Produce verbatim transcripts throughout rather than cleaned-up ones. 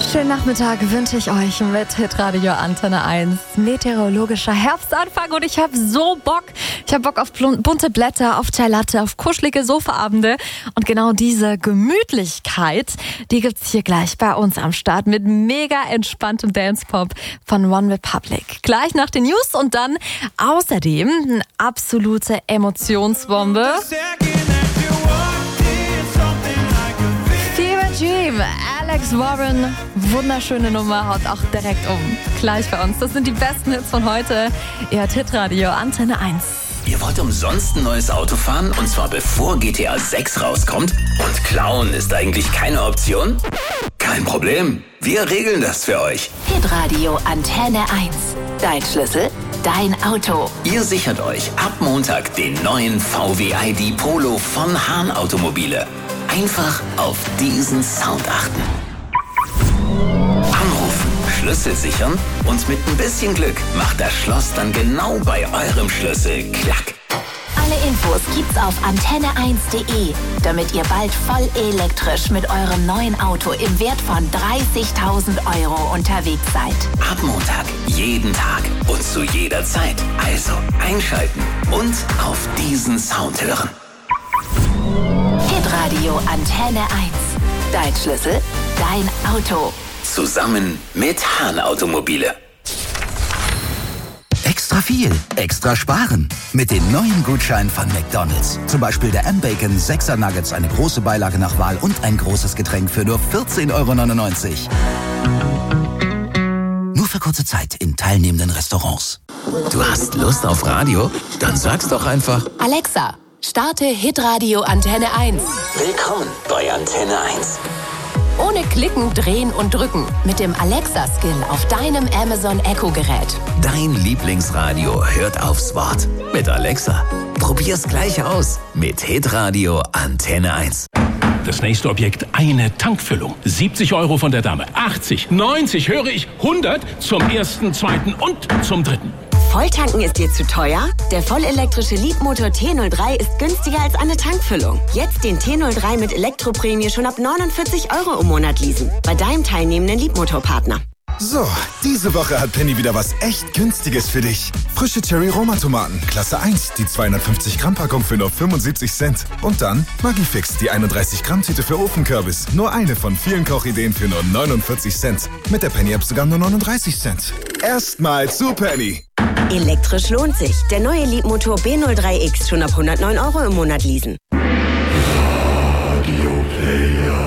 Schönen Nachmittag wünsche ich euch mit Hitradio Antenne eins. Meteorologischer Herbstanfang und ich habe so Bock. Ich habe Bock auf bunte Blätter, auf Chai Latte, auf kuschelige Sofaabende. Und genau diese Gemütlichkeit, die gibt's hier gleich bei uns am Start mit mega entspanntem Dance-Pop von One Republic. Gleich nach den News und dann außerdem eine absolute Emotionsbombe. Dream, Alex Warren, wunderschöne Nummer, haut auch direkt um. Gleich bei uns. Das sind die besten Hits von heute. Ihr hört Hitradio Antenne eins. Ihr wollt umsonst ein neues Auto fahren? Und zwar bevor G T A sechs rauskommt? Und klauen ist eigentlich keine Option? Kein Problem. Wir regeln das für euch. Hitradio Antenne eins. Dein Schlüssel, dein Auto. Ihr sichert euch ab Montag den neuen V W I D Polo von Hahn Automobile. Einfach auf diesen Sound achten. Anrufen, Schlüssel sichern und mit ein bisschen Glück macht das Schloss dann genau bei eurem Schlüssel klack. Alle Infos gibt's auf antenne eins punkt de, damit ihr bald voll elektrisch mit eurem neuen Auto im Wert von dreißigtausend Euro unterwegs seid. Ab Montag, jeden Tag und zu jeder Zeit. Also einschalten und auf diesen Sound hören. Hitradio Antenne eins. Dein Schlüssel, dein Auto. Zusammen mit Hahn Automobile. Extra viel, extra sparen. Mit den neuen Gutscheinen von McDonald's. Zum Beispiel der M-Bacon sechser Nuggets, eine große Beilage nach Wahl und ein großes Getränk für nur vierzehn Euro neunundneunzig. Nur für kurze Zeit in teilnehmenden Restaurants. Du hast Lust auf Radio? Dann sag's doch einfach. Alexa, starte Hitradio Antenne eins. Willkommen bei Antenne eins. Ohne Klicken, Drehen und Drücken. Mit dem Alexa-Skill auf deinem Amazon Echo-Gerät. Dein Lieblingsradio hört aufs Wort. Mit Alexa. Probier's gleich aus. Mit Hitradio Antenne eins. Das nächste Objekt, eine Tankfüllung. siebzig Euro von der Dame. achtzig, neunzig, höre ich, hundert zum ersten, zweiten und zum dritten. Volltanken ist dir zu teuer? Der vollelektrische Leapmotor T null drei ist günstiger als eine Tankfüllung. Jetzt den T null drei mit Elektroprämie schon ab neunundvierzig Euro im Monat leasen. Bei deinem teilnehmenden Leapmotor-Partner. So, diese Woche hat Penny wieder was echt Günstiges für dich. Frische Cherry-Roma-Tomaten, Klasse eins, die zweihundertfünfzig Gramm Packung für nur fünfundsiebzig Cent. Und dann Maggi-Fix, die einunddreißig Gramm Tüte für Ofenkürbis. Nur eine von vielen Kochideen für nur neunundvierzig Cent. Mit der Penny-App sogar nur neununddreißig Cent. Erstmal zu Penny. Elektrisch lohnt sich. Der neue Leapmotor B null drei X schon ab hundertneun Euro im Monat leasen. Radio Player.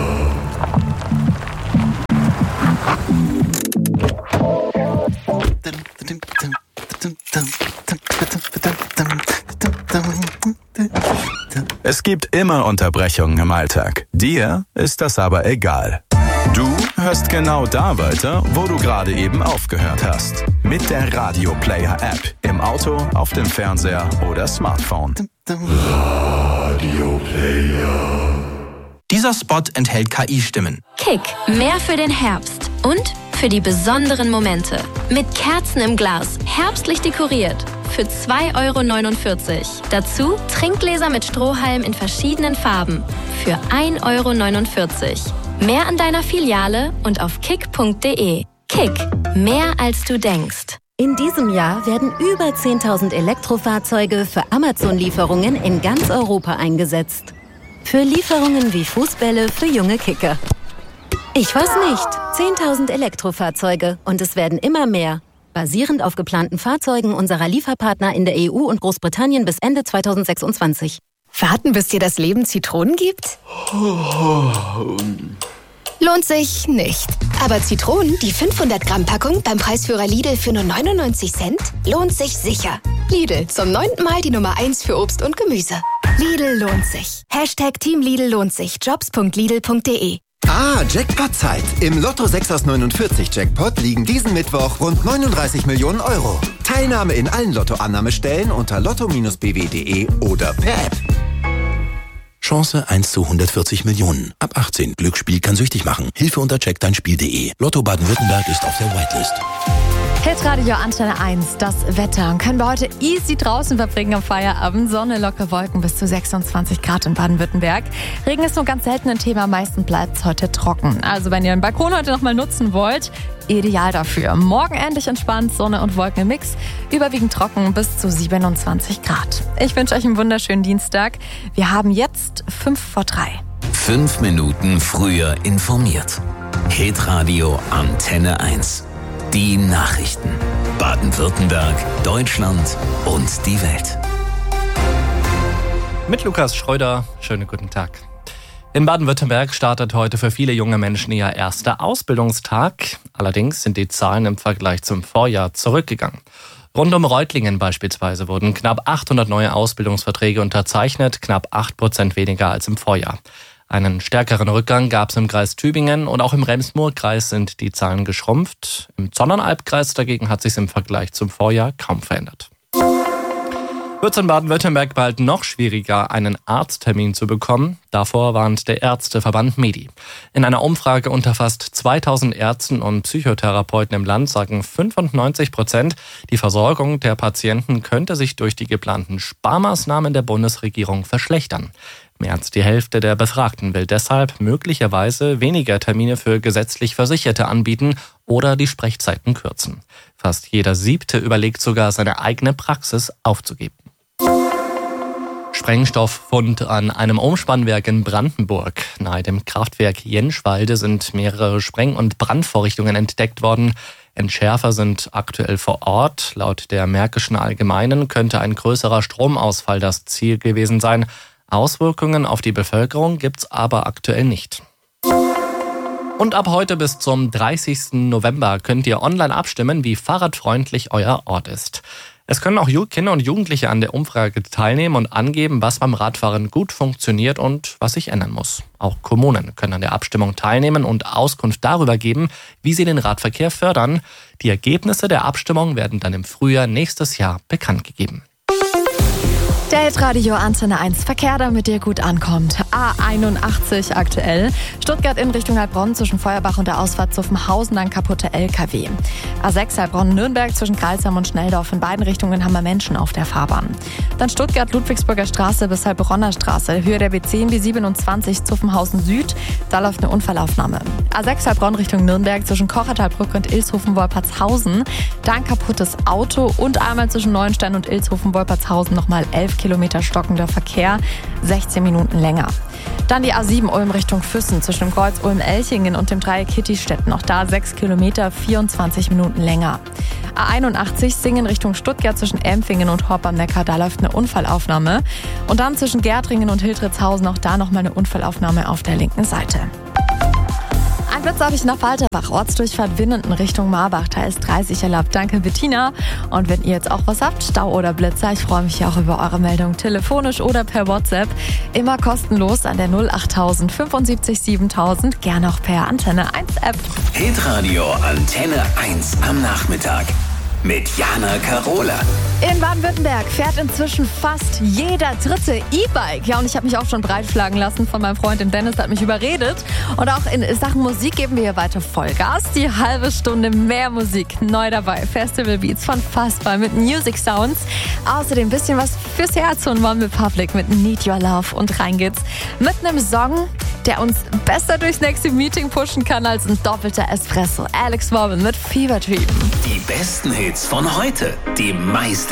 Es gibt immer Unterbrechungen im Alltag. Dir ist das aber egal. Du hörst genau da weiter, wo du gerade eben aufgehört hast. Mit der Radio Player App. Im Auto, auf dem Fernseher oder Smartphone. Radio Player. Dieser Spot enthält K I-Stimmen. Kick, mehr für den Herbst. Und für die besonderen Momente. Mit Kerzen im Glas, herbstlich dekoriert. Für zwei Euro neunundvierzig. Dazu Trinkgläser mit Strohhalm in verschiedenen Farben. Für ein Euro neunundvierzig. Mehr an deiner Filiale und auf kick punkt de. Kick, mehr als du denkst. In diesem Jahr werden über zehntausend Elektrofahrzeuge für Amazon-Lieferungen in ganz Europa eingesetzt. Für Lieferungen wie Fußbälle für junge Kicker. Ich weiß nicht. zehntausend Elektrofahrzeuge und es werden immer mehr. Basierend auf geplanten Fahrzeugen unserer Lieferpartner in der E U und Großbritannien bis Ende zweitausendsechsundzwanzig. Warten, bis dir das Leben Zitronen gibt? Lohnt sich nicht. Aber Zitronen, die fünfhundert Gramm Packung beim Preisführer Lidl für nur neunundneunzig Cent, lohnt sich sicher. Lidl, zum neunten Mal die Nummer eins für Obst und Gemüse. Lidl lohnt sich. Hashtag Team Lidl lohnt sich. jobs punkt lidl punkt de. Ah, Jackpot-Zeit. Im Lotto sechs aus neunundvierzig Jackpot liegen diesen Mittwoch rund neununddreißig Millionen Euro. Teilnahme in allen Lottoannahmestellen unter lotto Bindestrich b w punkt de oder per App. Chance eins zu hundertvierzig Millionen. Ab achtzehn. Glücksspiel kann süchtig machen. Hilfe unter check dein Spiel punkt de. Lotto Baden-Württemberg ist auf der Whitelist. Hitradio Antenne eins, das Wetter. Können wir heute easy draußen verbringen am Feierabend. Sonne, lockere Wolken bis zu sechsundzwanzig Grad in Baden-Württemberg. Regen ist nur ganz selten ein Thema, meistens bleibt es heute trocken. Also wenn ihr den Balkon heute nochmal nutzen wollt, ideal dafür. Morgen endlich entspannt, Sonne und Wolken im Mix. Überwiegend trocken bis zu siebenundzwanzig Grad. Ich wünsche euch einen wunderschönen Dienstag. Wir haben jetzt fünf vor drei. Fünf Minuten früher informiert. Hitradio Antenne eins. Die Nachrichten. Baden-Württemberg, Deutschland und die Welt. Mit Lukas Schröder, schönen guten Tag. In Baden-Württemberg startet heute für viele junge Menschen ihr erster Ausbildungstag. Allerdings sind die Zahlen im Vergleich zum Vorjahr zurückgegangen. Rund um Reutlingen beispielsweise wurden knapp achthundert neue Ausbildungsverträge unterzeichnet, knapp acht Prozent weniger als im Vorjahr. Einen stärkeren Rückgang gab es im Kreis Tübingen und auch im Rems-Murr-Kreis sind die Zahlen geschrumpft. Im Zollernalb-Kreis dagegen hat sich im Vergleich zum Vorjahr kaum verändert. Wird es in Baden-Württemberg bald noch schwieriger, einen Arzttermin zu bekommen? Davor warnt der Ärzteverband Medi. In einer Umfrage unter fast zweitausend Ärzten und Psychotherapeuten im Land sagen fünfundneunzig Prozent, die Versorgung der Patienten könnte sich durch die geplanten Sparmaßnahmen der Bundesregierung verschlechtern. Mehr als die Hälfte der Befragten will deshalb möglicherweise weniger Termine für gesetzlich Versicherte anbieten oder die Sprechzeiten kürzen. Fast jeder Siebte überlegt sogar, seine eigene Praxis aufzugeben. Sprengstofffund an einem Umspannwerk in Brandenburg. Nahe dem Kraftwerk Jenschwalde sind mehrere Spreng- und Brandvorrichtungen entdeckt worden. Entschärfer sind aktuell vor Ort. Laut der Märkischen Allgemeinen könnte ein größerer Stromausfall das Ziel gewesen sein. Auswirkungen auf die Bevölkerung gibt's aber aktuell nicht. Und ab heute bis zum dreißigsten November könnt ihr online abstimmen, wie fahrradfreundlich euer Ort ist. Es können auch Kinder und Jugendliche an der Umfrage teilnehmen und angeben, was beim Radfahren gut funktioniert und was sich ändern muss. Auch Kommunen können an der Abstimmung teilnehmen und Auskunft darüber geben, wie sie den Radverkehr fördern. Die Ergebnisse der Abstimmung werden dann im Frühjahr nächstes Jahr bekannt gegeben. Der Hitradio Antenne eins Verkehr, damit ihr gut ankommt. A einundachtzig aktuell. Stuttgart in Richtung Heilbronn zwischen Feuerbach und der Ausfahrt Zuffenhausen ein kaputter L K W. A sechs Heilbronn-Nürnberg zwischen Kreilsheim und Schnelldorf. In beiden Richtungen haben wir Menschen auf der Fahrbahn. Dann Stuttgart-Ludwigsburger Straße bis Heilbronner Straße. Höhe der B zehn, B siebenundzwanzig Zuffenhausen Süd. Da läuft eine Unfallaufnahme. A sechs Heilbronn Richtung Nürnberg zwischen Kochertalbrücke und Ilshofen-Wolpertshausen. Da ein kaputtes Auto und einmal zwischen Neuenstein und Ilshofen-Wolpertshausen nochmal elf Kilometer stockender Verkehr, sechzehn Minuten länger. Dann die A sieben Ulm Richtung Füssen zwischen dem Kreuz Ulm-Elchingen und dem Dreieck Hittistedt. Noch da sechs Kilometer, vierundzwanzig Minuten länger. A einundachtzig Singen Richtung Stuttgart zwischen Empfingen und Horb am Neckar. Da läuft eine Unfallaufnahme. Und dann zwischen Gärtringen und Hildritzhausen. Auch da nochmal eine Unfallaufnahme auf der linken Seite. Ein Blitz habe ich nach Walterbach, Ortsdurchfahrt Winnenden Richtung Marbach, da ist dreißig erlaubt. Danke Bettina. Und wenn ihr jetzt auch was habt, Stau oder Blitzer, ich freue mich auch über eure Meldung, telefonisch oder per WhatsApp. Immer kostenlos an der null achttausend fünfundsiebzig siebentausend, gerne auch per Antenne eins App. Hitradio Antenne eins am Nachmittag. Mit Jana Karola. In Baden-Württemberg fährt inzwischen fast jeder dritte E-Bike. Ja, und ich habe mich auch schon breitschlagen lassen von meinem Freund Dennis, der hat mich überredet. Und auch in Sachen Musik geben wir hier weiter Vollgas. Die halbe Stunde mehr Musik neu dabei. Festival Beats von Fassbar mit Music Sounds. Außerdem ein bisschen was fürs Herz und One Republic mit Need Your Love. Und rein geht's mit einem Song, der uns besser durchs nächste Meeting pushen kann als ein doppelter Espresso. Alex Warren mit Fever Dream. Die besten Hits von heute. Die meiste